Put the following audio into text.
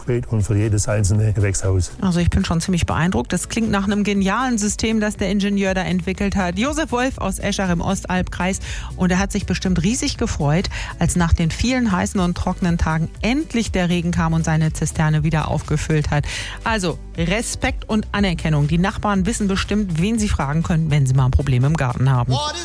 Hochbeet und für jedes einzelne Gewächshaus. Also ich bin schon ziemlich beeindruckt. Das klingt nach einem genialen System, das der Ingenieur da entwickelt hat. Josef Wolf aus Eschach im Ostalbkreis. Und er hat sich bestimmt riesig gefreut, als nach den vielen heißen und trockenen Tagen endlich der Regen kam und seine Zisterne wieder aufgefüllt hat. Also Respekt und Anerkennung. Die Nachbarn wissen bestimmt, wen sie fragen können, wenn sie mal ein Problem im Garten haben.